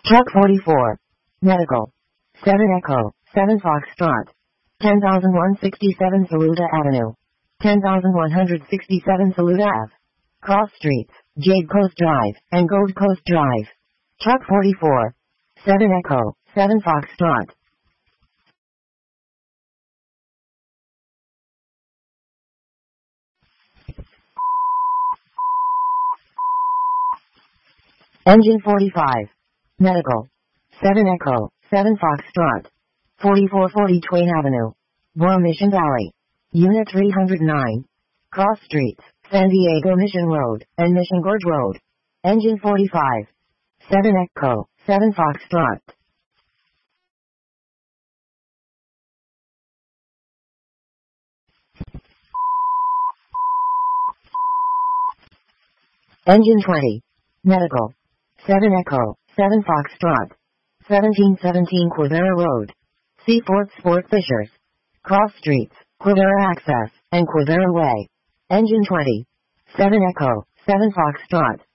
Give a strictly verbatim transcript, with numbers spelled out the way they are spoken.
Truck forty-four. Medical. seven Echo, seven Foxtrot. ten thousand one hundred sixty-seven Saluda Avenue. ten thousand one hundred sixty-seven Saluda Ave. Cross Streets, Jade Coast Drive, and Gold Coast Drive. Truck forty-four. seven Echo, seven Foxtrot. Engine forty-five. Medical. seven Echo, seven Foxtrot. forty-four forty Twain Avenue. Boyle Mission Valley. Unit three hundred nine. Cross Streets, San Diego Mission Road, and Mission Gorge Road. Engine forty-five. seven Echo, seven Foxtrot. Engine twenty. Medical. seven Echo, seven Foxtrot. seventeen seventeen Quivira Road. Seaforth Sport Fishers. Cross Streets, Quivira Access, and Quivira Way. Engine twenty. seven Echo, seven Foxtrot.